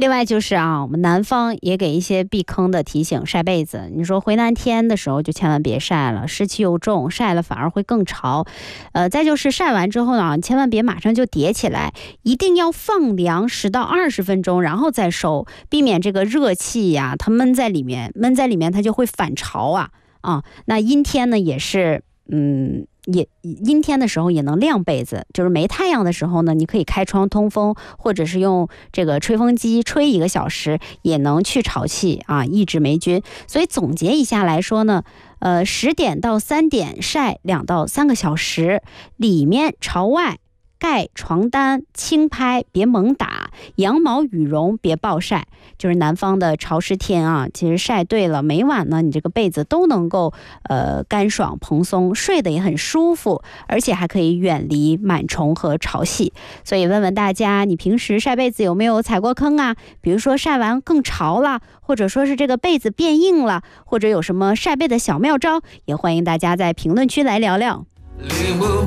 另外就是我们南方也给一些避坑的提醒，晒被子。你说回南天的时候就千万别晒了，湿气又重，晒了反而会更潮。再就是晒完之后呢，千万别马上就叠起来，一定要放凉10到20分钟，然后再收，避免这个热气呀，它闷在里面它就会反潮那阴天呢也是，阴天的时候也能晾被子，就是没太阳的时候呢，你可以开窗通风，或者是用这个吹风机吹1个小时，也能去潮气抑制霉菌。所以总结一下来说呢，10点到3点晒2到3个小时，里面朝外，盖床单轻拍别猛打，羊毛羽绒别暴晒。就是南方的潮湿天其实晒对了，每晚呢你这个被子都能够干爽蓬松，睡得也很舒服，而且还可以远离螨虫和潮汐。所以问问大家，你平时晒被子有没有踩过坑比如说晒完更潮了，或者说是这个被子变硬了，或者有什么晒被的小妙招，也欢迎大家在评论区来聊聊。